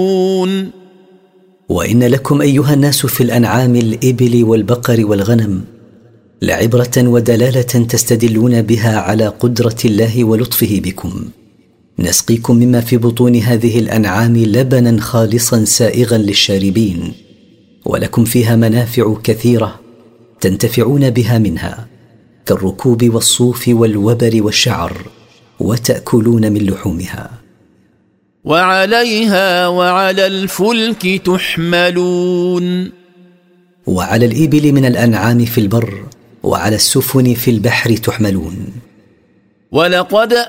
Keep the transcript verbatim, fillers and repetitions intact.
وإن لكم أيها الناس في الأنعام الإبل والبقر والغنم لعبرة ودلالة تستدلون بها على قدرة الله ولطفه بكم. نسقيكم مما في بطون هذه الأنعام لبنا خالصا سائغا للشاربين، ولكم فيها منافع كثيرة تنتفعون بها منها، كالركوب والصوف والوبر والشعر، وتأكلون من لحومها. وعليها وعلى الفلك تحملون. وعلى الإبل من الأنعام في البر، وعلى السفن في البحر تحملون. ولقد